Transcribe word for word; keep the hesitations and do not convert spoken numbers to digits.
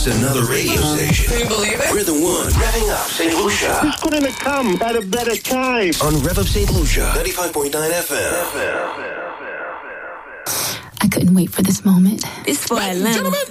just another radio station. Can you believe it? We're the one revving up Saint Lucia. Who's couldn't have come at a better time? On Rev Up Saint Lucia, ninety-five point nine F M. I couldn't wait for this moment. This boy, Atlanta. Gentlemen,